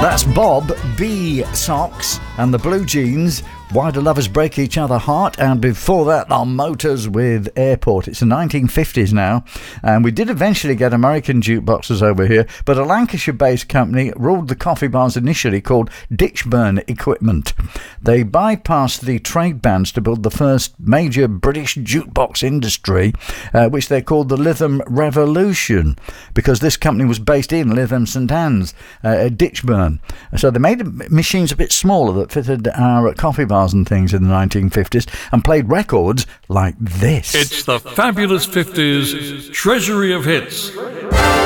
That's Bob B. Socks and the Blue Jeans. Why Do Lovers Break Each Other Heart? And before that, The Motors with Airport. It's the 1950s now, and we did eventually get American jukeboxes over here, but a Lancashire-based company ruled the coffee bars initially, called Ditchburn Equipment. They bypassed the trade bans to build the first major British jukebox industry, which they called the Lytham Revolution, because this company was based in Lytham St Anne's, Ditchburn. So they made machines a bit smaller that fitted our coffee bars and things in the 1950s and played records like this. It's the fabulous 50s Treasury of Hits.